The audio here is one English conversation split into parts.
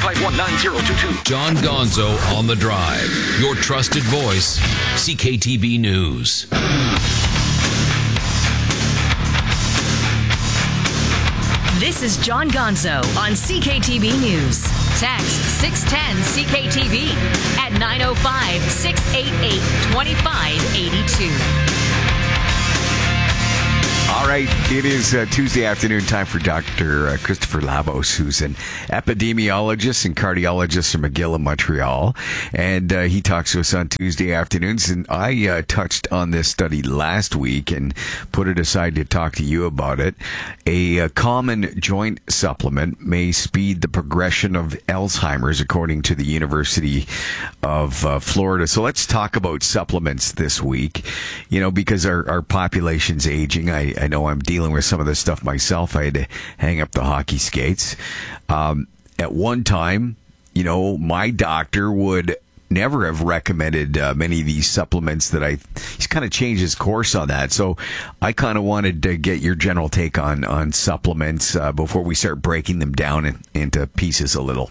951-9022. John Gonzo on the Drive. Your trusted voice, CKTB News. This is John Gonzo on CKTB News. Text 610-CKTB at 905-688-2582. All right, it is Tuesday afternoon time for Dr. Christopher Labos, who's an epidemiologist and cardiologist from McGill in Montreal. And he talks to us on Tuesday afternoons. And I touched on this study last week and put it aside to talk to you about it. A common joint supplement may speed the progression of Alzheimer's, according to the University of Florida. So let's talk about supplements this week, you know, because our population's aging. I know I'm dealing with some of this stuff myself. I had to hang up the hockey skates. At one time, you know, my doctor would never have recommended many of these supplements he's kind of changed his course on that. So I kind of wanted to get your general take on supplements before we start breaking them down into pieces a little.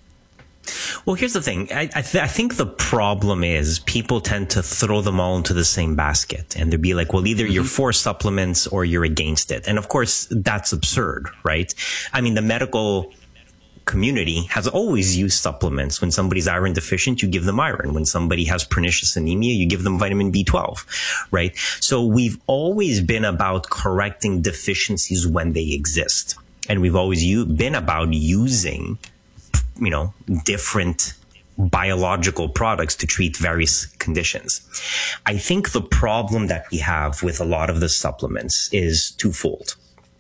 Well, here's the thing. I think the problem is people tend to throw them all into the same basket, and they'd be like, well, either you're for supplements or you're against it. And of course, that's absurd, right? I mean, the medical community has always used supplements. When somebody's iron deficient, you give them iron. When somebody has pernicious anemia, you give them vitamin B12, right? So we've always been about correcting deficiencies when they exist. And we've always been about using, you know, different biological products to treat various conditions. I think the problem that we have with a lot of the supplements is twofold.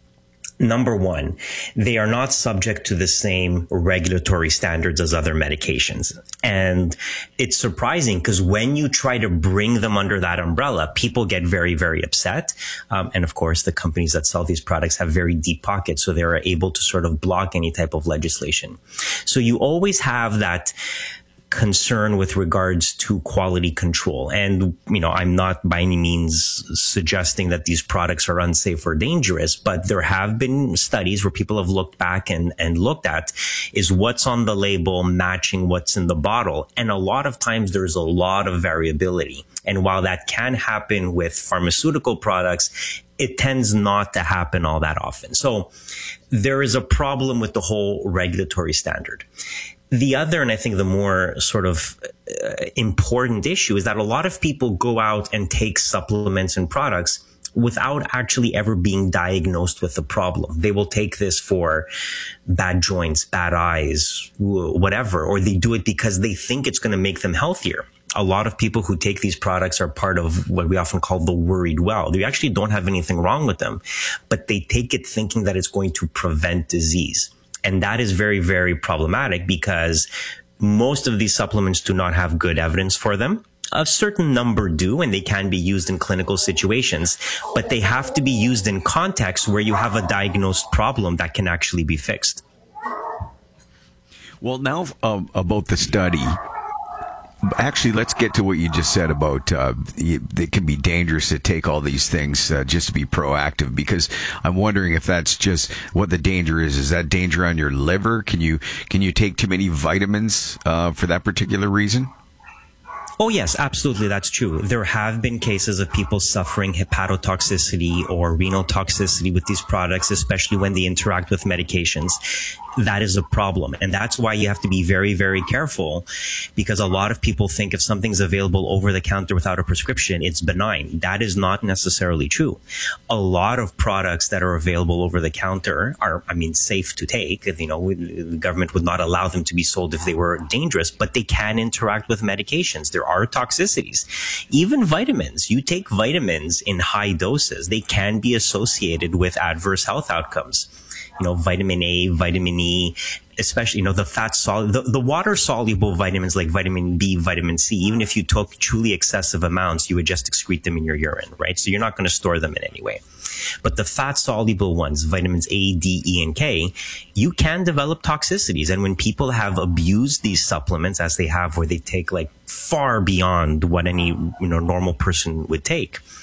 Number one, they are not subject to the same regulatory standards as other medications. And it's surprising because when you try to bring them under that umbrella, people get very, very upset. And of course, the companies that sell these products have very deep pockets, so they're able to sort of block any type of legislation. So you always have that concern with regards to quality control. And, you know, I'm not by any means suggesting that these products are unsafe or dangerous, but there have been studies where people have looked back and looked at is what's on the label matching what's in the bottle. And a lot of times there's a lot of variability. And while that can happen with pharmaceutical products, it tends not to happen all that often. So there is a problem with the whole regulatory standard. The other, and I think the more sort of important issue, is that a lot of people go out and take supplements and products without actually ever being diagnosed with the problem. They will take this for bad joints, bad eyes, whatever, or they do it because they think it's going to make them healthier. A lot of people who take these products are part of what we often call the worried well. They actually don't have anything wrong with them, but they take it thinking that it's going to prevent disease. And that is very, very problematic because most of these supplements do not have good evidence for them. A certain number do, and they can be used in clinical situations, but they have to be used in contexts where you have a diagnosed problem that can actually be fixed. Well, now about the study. Actually, let's get to what you just said about it can be dangerous to take all these things just to be proactive, because I'm wondering if that's just what the danger is. Is that danger on your liver? Can you take too many vitamins for that particular reason? Oh, yes, absolutely. That's true. There have been cases of people suffering hepatotoxicity or renal toxicity with these products, especially when they interact with medications. That is a problem. And that's why you have to be very, very careful, because a lot of people think if something's available over the counter without a prescription, it's benign. That is not necessarily true. A lot of products that are available over the counter are, safe to take. You know, the government would not allow them to be sold if they were dangerous, but they can interact with medications. There are toxicities. Even vitamins. You take vitamins in high doses, they can be associated with adverse health outcomes. You know, vitamin A, vitamin E, especially, you know, the water soluble vitamins like vitamin B, vitamin C, even if you took truly excessive amounts, you would just excrete them in your urine, right? So you're not going to store them in any way. But the fat soluble ones, vitamins A, D, E, and K, you can develop toxicities. And when people have abused these supplements, as they have, where they take like far beyond what any, normal person would take,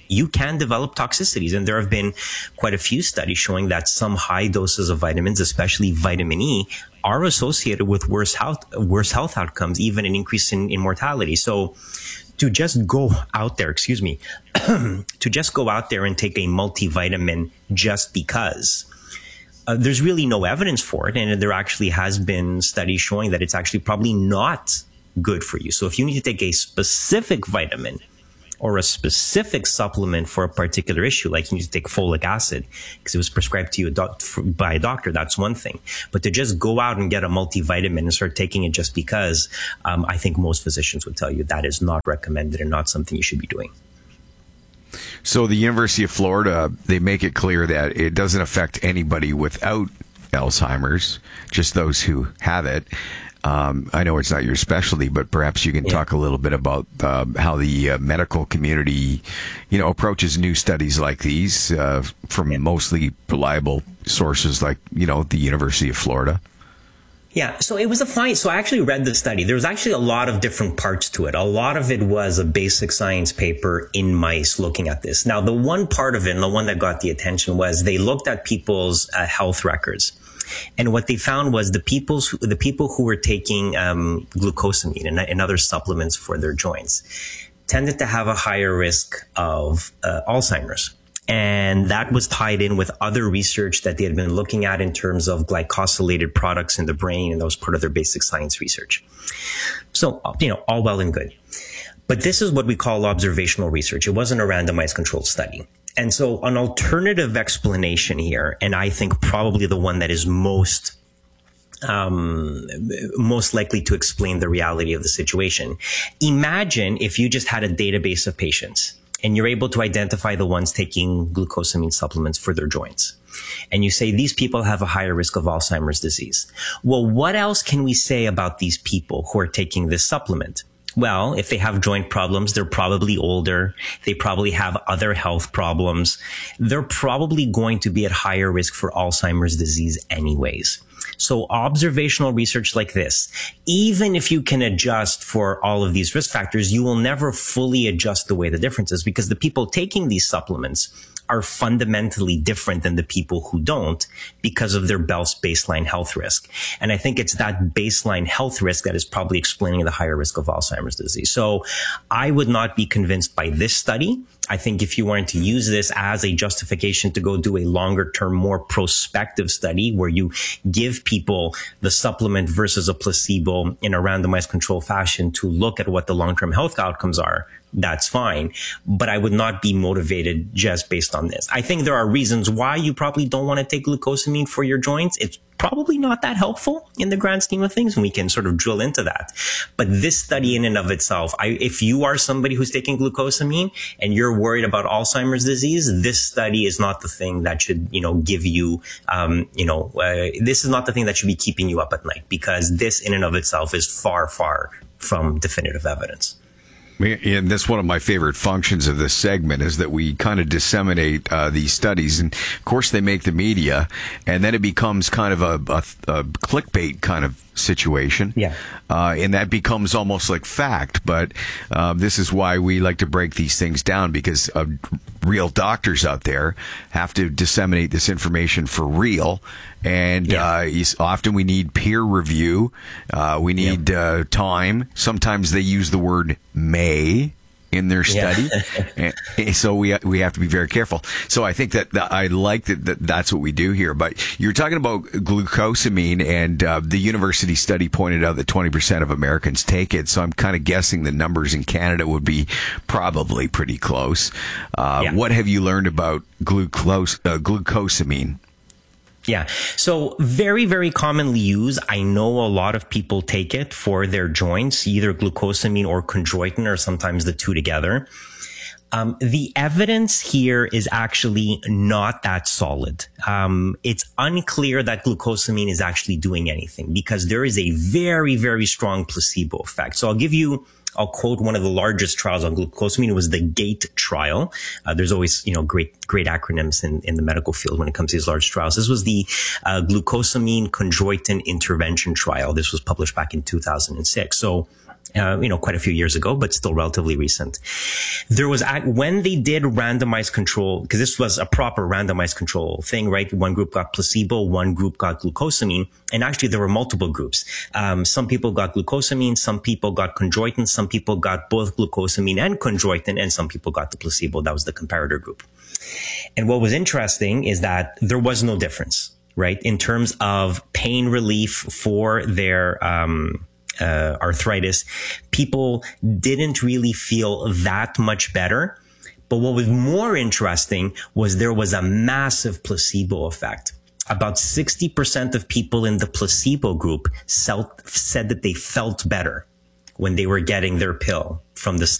you can develop toxicities. And there have been quite a few studies showing that some high doses of vitamins, especially vitamin E, are associated with worse health outcomes, even an increase in mortality. So to just go out there, to just go out there and take a multivitamin just because, there's really no evidence for it. And there actually has been studies showing that it's actually probably not good for you. So if you need to take a specific vitamin or a specific supplement for a particular issue, like you need to take folic acid because it was prescribed to you by a doctor, that's one thing. But to just go out and get a multivitamin and start taking it just because, I think most physicians would tell you that is not recommended and not something you should be doing. So the University of Florida, they make it clear that it doesn't affect anybody without Alzheimer's, just those who have it. I know it's not your specialty, but perhaps you can talk a little bit about how the medical community, approaches new studies like these from mostly reliable sources like, the University of Florida. Yeah, so it was so I actually read the study. There was actually a lot of different parts to it. A lot of it was a basic science paper in mice looking at this. Now, the one part of it, and the one that got the attention, was they looked at people's health records. And what they found was the people who were taking glucosamine and other supplements for their joints tended to have a higher risk of Alzheimer's. And that was tied in with other research that they had been looking at in terms of glycosylated products in the brain. And that was part of their basic science research. So, all well and good. But this is what we call observational research. It wasn't a randomized controlled study. And so an alternative explanation here, and I think probably the one that is most likely to explain the reality of the situation. Imagine if you just had a database of patients and you're able to identify the ones taking glucosamine supplements for their joints. And you say these people have a higher risk of Alzheimer's disease. Well, what else can we say about these people who are taking this supplement? Well, if they have joint problems, they're probably older. They probably have other health problems. They're probably going to be at higher risk for Alzheimer's disease anyways. So observational research like this, even if you can adjust for all of these risk factors, you will never fully adjust the way the difference is because the people taking these supplements are fundamentally different than the people who don't because of their baseline health risk. And I think it's that baseline health risk that is probably explaining the higher risk of Alzheimer's disease. So I would not be convinced by this study. I think if you wanted to use this as a justification to go do a longer term, more prospective study where you give people the supplement versus a placebo in a randomized control fashion to look at what the long-term health outcomes are, that's fine. But I would not be motivated just based on this. I think there are reasons why you probably don't want to take glucosamine for your joints. It's probably not that helpful in the grand scheme of things, and we can sort of drill into that. But this study in and of itself, if you are somebody who's taking glucosamine and you're worried about Alzheimer's disease, this study is not the thing that should, give you, this is not the thing that should be keeping you up at night, because this in and of itself is far, far from definitive evidence. And that's one of my favorite functions of this segment is that we kind of disseminate these studies. And, of course, they make the media, and then it becomes kind of a clickbait kind of situation. Yeah. And that becomes almost like fact. But this is why we like to break these things down, because real doctors out there have to disseminate this information for real. And often we need peer review. We need time. Sometimes they use the word may in their study. And so we have to be very careful. So I think that I like that's what we do here. But you're talking about glucosamine, and the university study pointed out that 20% of Americans take it. So I'm kind of guessing the numbers in Canada would be probably pretty close. What have you learned about glucosamine? Yeah. So very, very commonly used. I know a lot of people take it for their joints, either glucosamine or chondroitin, or sometimes the two together. The evidence here is actually not that solid. It's unclear that glucosamine is actually doing anything because there is a very, very strong placebo effect. So I'll quote one of the largest trials on glucosamine. It was the GATE trial. There's always, great acronyms in the medical field when it comes to these large trials. This was the glucosamine chondroitin intervention trial. This was published back in 2006. So quite a few years ago, but still relatively recent. There was, when they did randomized control, because this was a proper randomized control thing, right? One group got placebo, one group got glucosamine. And actually there were multiple groups. Some people got glucosamine, some people got chondroitin, some people got both glucosamine and chondroitin, and some people got the placebo. That was the comparator group. And what was interesting is that there was no difference, right? In terms of pain relief for their, arthritis, people didn't really feel that much better. But what was more interesting was there was a massive placebo effect. About 60% of people in the placebo group said that they felt better when they were getting their pill from the